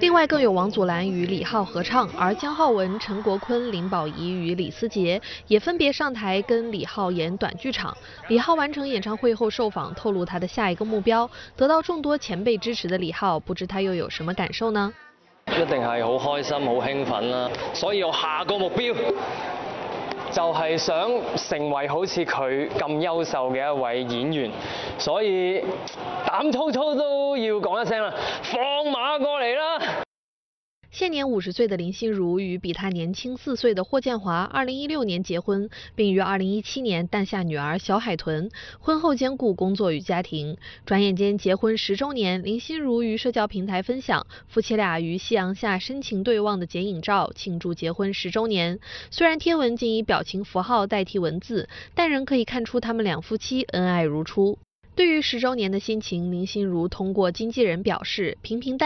另外，更有王祖蓝与李浩合唱，而姜浩文、陈国坤、林保怡与李思杰也分别上台跟李浩演短剧场。李浩完成演唱会后受访，透露他的下一个目标，得到众多前輩支持的李浩，不知他又有什麼感受呢？ 一定係好開心、好興奮啦！所以我下個目標就係想成為好似佢咁優秀嘅一位演員，所以膽粗粗都要講一聲啦，放馬過嚟啦！ 現年50歲的林心如與比她年輕4歲的霍建華2016年結婚，並於2017年誕下女兒小海豚。婚後兼顧工作與家庭。轉眼間結婚10週年，林心如於社交平台分享夫妻倆於夕陽下深情對望的剪影照，慶祝結婚10週年。雖然貼文僅以表情符號代替文字，但仍可以看出他們兩夫妻恩愛如初。對於10週年的心情，林心如通過經紀人表示，平平淡